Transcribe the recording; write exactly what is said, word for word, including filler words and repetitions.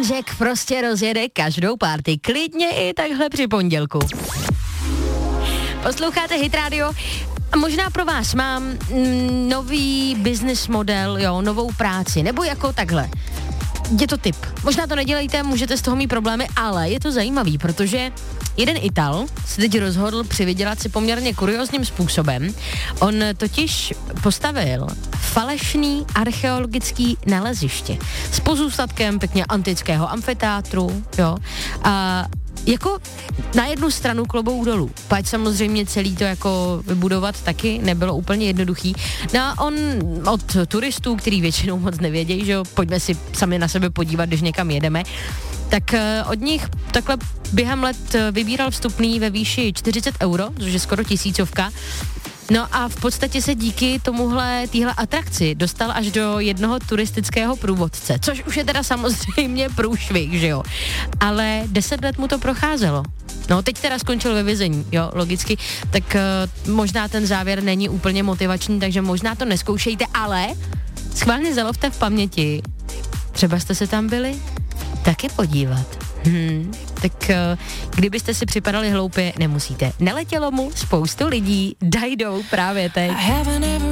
Ježek prostě rozjede každou party, klidně i takhle při pondělku. Posloucháte Hit Radio a možná pro vás mám mm, nový business model, jo, novou práci, nebo jako takhle. Je to tip. Možná to nedělejte, můžete z toho mít problémy, ale je to zajímavý, protože jeden Ital se teď rozhodl přivydělat si poměrně kuriózním způsobem. On totiž postavil falešný archeologický naleziště s pozůstatkem pěkně antického amfiteátru, jo, a jako na jednu stranu klobouk dolů, pať samozřejmě celý to jako vybudovat taky nebylo úplně jednoduchý. No a on od turistů, který většinou moc nevědějí, že jo, pojďme si sami na sebe podívat, když někam jedeme, tak uh, od nich takhle během let vybíral vstupný ve výši čtyřicet euro, což je skoro tisícovka. No a v podstatě se díky tomuhle, téhle atrakci dostal až do jednoho turistického průvodce, což už je teda samozřejmě průšvih, že jo. Ale deset let mu to procházelo. No, teď teda skončil ve vězení, jo, logicky, tak uh, možná ten závěr není úplně motivační, takže možná to neskoušejte, ale schválně zalovte v paměti, třeba jste se tam byli taky podívat. Hmm, tak uh, kdybyste si připadali hloupě, nemusíte. Neletělo mu spoustu lidí, dajdou právě teď.